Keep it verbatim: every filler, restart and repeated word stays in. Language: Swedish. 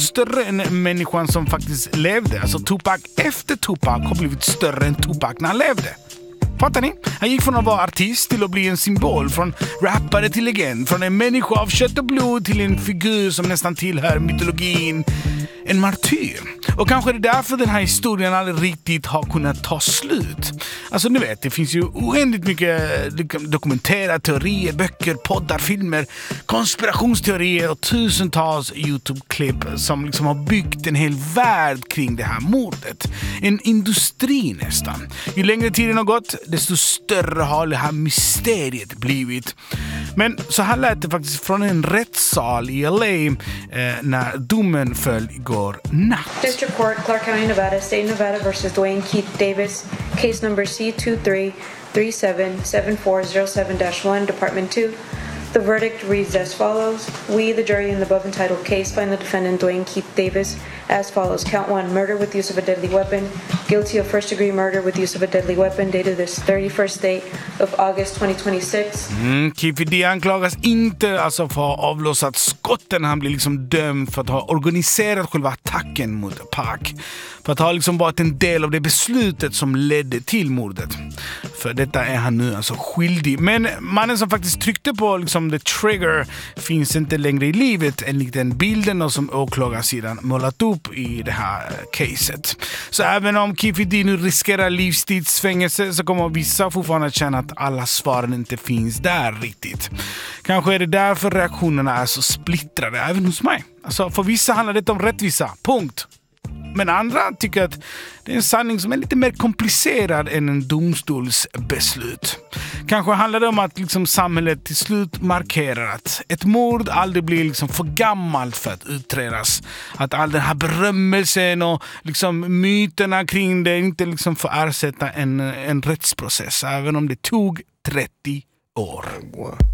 större än människan som faktiskt levde. Alltså Tupac efter Tupac har blivit större än Tupac när han levde. Fattar ni? Han gick från att vara artist till att bli en symbol. Från rappare till legend. Från en människa av kött och blod till en figur som nästan tillhör mytologin. En martyr. Och kanske är det därför den här historien aldrig riktigt har kunnat ta slut. Alltså ni vet, det finns ju oändligt mycket dokumenterade teorier, böcker, poddar, filmer, konspirationsteorier och tusentals YouTube-klipp som liksom har byggt en hel värld kring det här mordet. En industri nästan. Ju längre tiden har gått, desto större har det här mysteriet blivit. Men så här lät det faktiskt från en rättssal i L A eh, när domen föll igår natt. District Court, Clark County, Nevada, State of Nevada versus Dwayne Keith Davis, case number C two three three seven seven four zero seven dash one, Department two. The verdict reads as follows. We, the jury in the above entitled case, find the defendant Dwayne Keith Davis as follows. Count one, murder with use of a deadly weapon. Guilty of first-degree murder with use of a deadly weapon, dated this thirty-first day of August twenty twenty-six. Mm, Keith D anklagas inte alltså för att ha avlossat skotten. Han blir liksom dömd för att ha organiserat själva attacken mot Pac. För att ha liksom varit en del av det beslutet som ledde till mordet. För detta är han nu alltså skyldig. Men mannen som faktiskt tryckte på liksom the trigger finns inte längre i livet enligt den bilden och som åklagarsidan målat upp i det här caset. Så även om Keith D nu riskerar livstidsfängelse så kommer vissa fortfarande känna att alla svaren inte finns där riktigt. Kanske är det därför reaktionerna är så splittrade även hos mig. Alltså för vissa handlar det om rättvisa, punkt. Men andra tycker att det är en sanning som är lite mer komplicerad än en domstolsbeslut. Kanske handlar det om att liksom samhället till slut markerar att ett mord aldrig blir liksom för gammalt för att utredas. Att all den här berömmelsen och liksom myterna kring det inte liksom får ersätta en, en rättsprocess. Även om det tog trettio år.